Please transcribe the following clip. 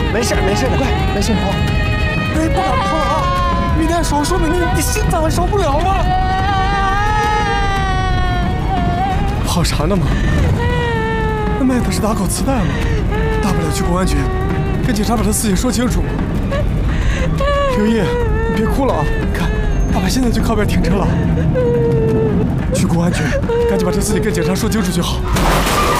没事没事的，快没事跑。哎，不敢碰啊！明天手术了，你心脏还受不了吗？跑啥呢嘛？那妹子是打口磁带嘛，大不了去公安局，跟警察把他事情说清楚嘛。刘毅，你别哭了啊！看，爸爸现在就靠边停车了。去公安局，赶紧把这事情跟警察说清楚就好。